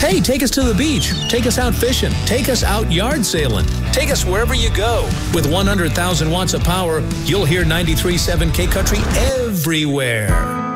Hey, take us to the beach. Take us out fishing. Take us out yard sailing. Take us wherever you go. With 100,000 watts of power, you'll hear 93.7 K Country everywhere.